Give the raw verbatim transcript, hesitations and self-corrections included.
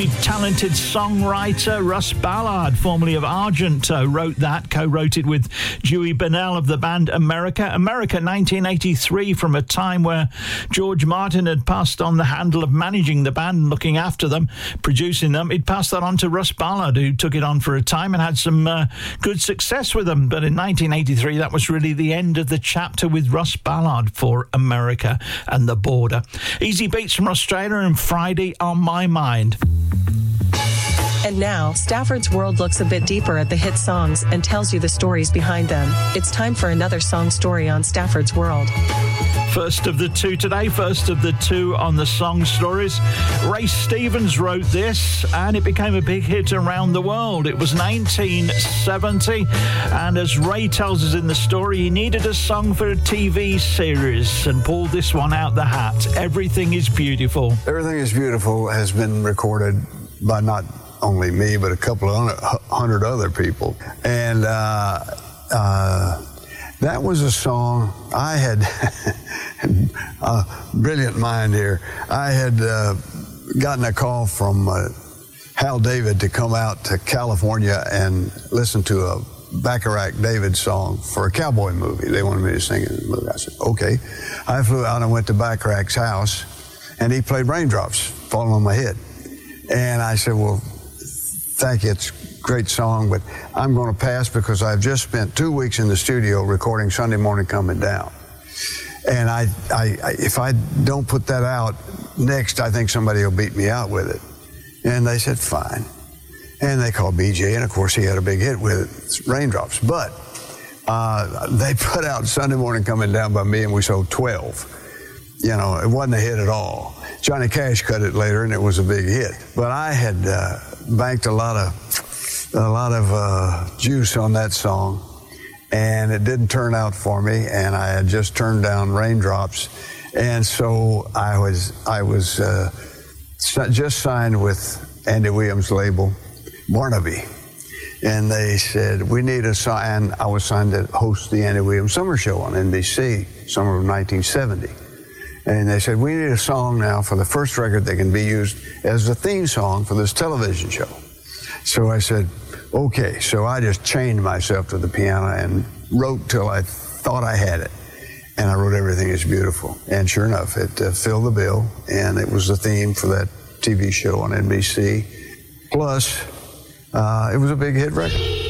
Talented songwriter Russ Ballard, formerly of Argent, uh, wrote that, co-wrote it with Dewey Burnell of the band America. America, nineteen eighty-three, from a time where George Martin had passed on the handle of managing the band and looking after them, producing them. He'd passed that on to Russ Ballard, who took it on for a time and had some uh, good success with them. But in nineteen eighty-three, that was really the end of the chapter with Russ Ballard for America and the Border. Easy Beats from Australia and Friday on My Mind. And now, Stafford's World looks a bit deeper at the hit songs and tells you the stories behind them. It's time for another song story on Stafford's World. First of the two today, first of the two on the song stories. Ray Stevens wrote this, and it became a big hit around the world. It was nineteen seventy, and as Ray tells us in the story, he needed a song for a T V series and pulled this one out the hat. Everything is Beautiful. Everything is Beautiful has been recorded by not only me, but a couple of hundred other people. And uh, uh, that was a song I had, a brilliant mind here. I had uh, gotten a call from uh, Hal David to come out to California and listen to a Bacharach David song for a cowboy movie. They wanted me to sing it in the movie. I said, okay. I flew out and went to Bacharach's house, and he played Raindrops Falling on My Head. And I said, well, thank you, it's a great song, but I'm going to pass because I've just spent two weeks in the studio recording Sunday Morning Coming Down. And I, I, I, if I don't put that out next, I think somebody will beat me out with it. And they said, fine. And they called B J, and of course he had a big hit with it, Raindrops. But uh, they put out Sunday Morning Coming Down by me, and we sold twelve. You know, it wasn't a hit at all. Johnny Cash cut it later, and it was a big hit. But I had uh, banked a lot of a lot of uh, juice on that song, and it didn't turn out for me. And I had just turned down Raindrops, and so I was I was uh, just signed with Andy Williams' label, Barnaby, and they said we need a song. And I was signed to host the Andy Williams Summer Show on N B C, summer of nineteen seventy. And they said, we need a song now for the first record that can be used as the theme song for this television show. So I said, okay. So I just chained myself to the piano and wrote till I thought I had it. And I wrote Everything is Beautiful. And sure enough, it uh, filled the bill. And it was the theme for that T V show on N B C. Plus, uh, it was a big hit record.